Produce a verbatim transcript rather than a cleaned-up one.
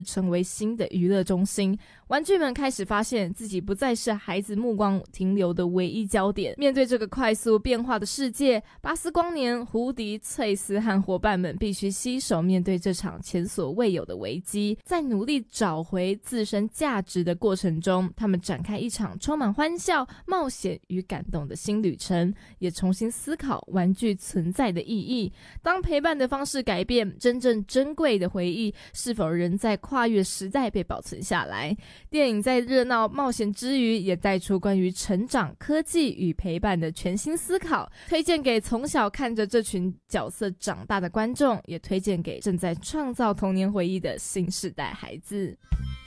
成为新的娱乐中心。玩具们开始发现自己不再是孩子目光停留的唯一焦点。面对这个快速变化的世界，巴斯光年、胡迪、翠丝和伙伴们必须携手面对这场前所未有的危机。在努力找回自身价值的过程中，他们展开一场充满欢笑、冒险与感动的新旅程，也重新思考玩具存在的意义。当陪伴的方式改变，真正珍贵的回忆是否仍在跨越时代被保存下来？电影在热闹冒险之余，也带出关于成长、科技与陪伴的全新思考，推荐给从小看着这群角色长大的观众，也推荐给正在创造童年回忆的新世代孩子。